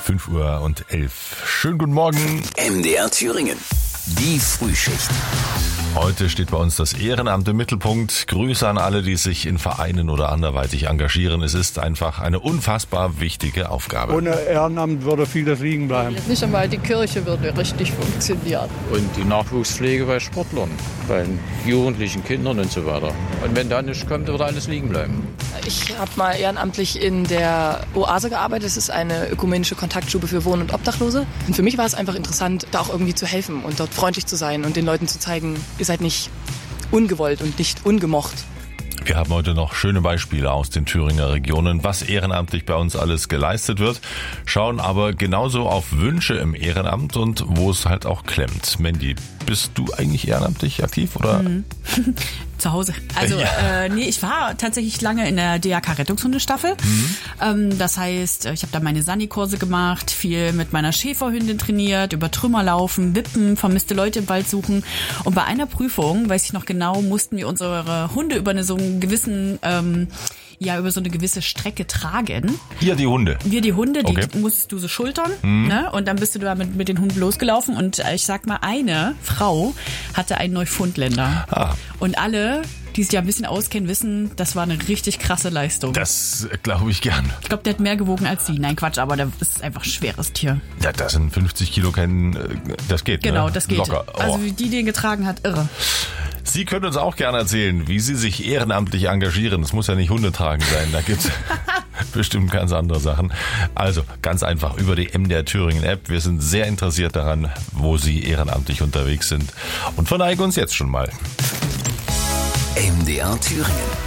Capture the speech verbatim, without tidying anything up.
fünf Uhr und elf. Schönen guten Morgen. M D R Thüringen. Die Frühschicht. Heute steht bei uns das Ehrenamt im Mittelpunkt. Grüße an alle, die sich in Vereinen oder anderweitig engagieren. Es ist einfach eine unfassbar wichtige Aufgabe. Ohne Ehrenamt würde vieles liegen bleiben. Nicht einmal die Kirche würde richtig funktionieren. Und die Nachwuchspflege bei Sportlern, bei jugendlichen Kindern und so weiter. Und wenn da nichts kommt, würde alles liegen bleiben. Ich habe mal ehrenamtlich in der Oase gearbeitet. Das ist eine ökumenische Kontaktstube für Wohn- und Obdachlose. Und für mich war es einfach interessant, da auch irgendwie zu helfen und dort freundlich zu sein und den Leuten zu zeigen, ihr seid nicht ungewollt und nicht ungemocht. Wir haben heute noch schöne Beispiele aus den Thüringer Regionen, was ehrenamtlich bei uns alles geleistet wird, schauen aber genauso auf Wünsche im Ehrenamt und wo es halt auch klemmt. Mandy, bist du eigentlich ehrenamtlich aktiv oder? Mhm. Zu Hause. Also ja. äh, nee, ich war tatsächlich lange in der D A K-Rettungshundestaffel. Mhm. Ähm, das heißt, ich habe da meine Sani-Kurse gemacht, viel mit meiner Schäferhündin trainiert, über Trümmer laufen, wippen, vermisste Leute im Wald suchen. Und bei einer Prüfung, weiß ich noch genau, mussten wir unsere Hunde über eine so einen gewissen ähm, ja über so eine gewisse Strecke tragen. Ihr die Hunde? Wir die Hunde, die okay. musst du so schultern, mhm. ne? Und dann bist du da mit, mit den Hunden losgelaufen und ich sag mal, eine Frau hatte einen Neufundländer. Ah. Und alle, die sich ja ein bisschen auskennen, wissen, das war eine richtig krasse Leistung. Das glaube ich gern. Ich glaube, der hat mehr gewogen als sie. Nein, Quatsch, aber das ist einfach ein schweres Tier. Ja, das sind fünfzig Kilo, kein, das geht, Genau, ne? das geht. Locker. Oh. Also wie die den getragen hat, irre. Sie können uns auch gerne erzählen, wie Sie sich ehrenamtlich engagieren. Es muss ja nicht Hunde tragen sein, da gibt's bestimmt ganz andere Sachen. Also ganz einfach über die M D R Thüringen App. Wir sind sehr interessiert daran, wo Sie ehrenamtlich unterwegs sind und verneigen uns jetzt schon mal. M D R Thüringen.